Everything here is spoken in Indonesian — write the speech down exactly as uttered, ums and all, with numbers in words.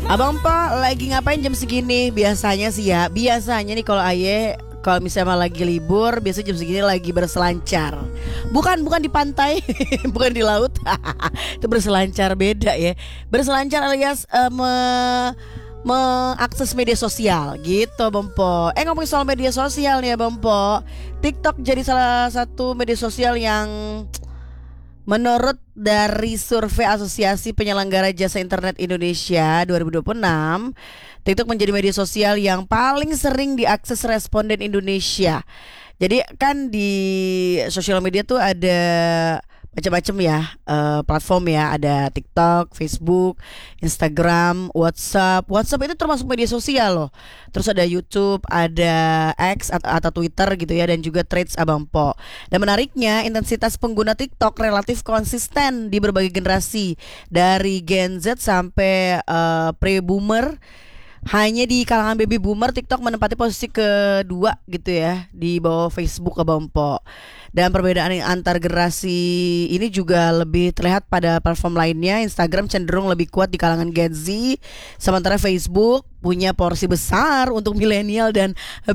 Abang Pak lagi ngapain jam segini? Biasanya sih ya, biasanya nih kalau Aye kalau misalnya lagi libur, biasanya jam segini lagi berselancar. Bukan bukan di pantai, bukan di laut. Itu berselancar beda ya. Berselancar alias eh, me mengakses media sosial gitu Bang Po. Eh ngomongin soal media sosial nih ya Bang Po. TikTok jadi salah satu media sosial yang menurut dari survei Asosiasi Penyelenggara Jasa Internet Indonesia dua ribu dua puluh enam, TikTok menjadi media sosial yang paling sering diakses responden Indonesia. Jadi kan di sosial media tuh ada macam-macam ya eh, platform ya, ada TikTok, Facebook, Instagram, WhatsApp. WhatsApp itu termasuk media sosial loh. Terus ada YouTube, ada X atau, atau Twitter gitu ya, dan juga Threads Abang Po. Dan menariknya intensitas pengguna TikTok relatif konsisten di berbagai generasi, dari Gen Z sampai eh, pre-boomer. Hanya di kalangan baby boomer TikTok menempati posisi kedua gitu ya, di bawah Facebook Abang Po. Dan perbedaan yang antar generasi ini juga lebih terlihat pada platform lainnya. Instagram cenderung lebih kuat di kalangan Gen Z, sementara Facebook punya porsi besar untuk milenial dan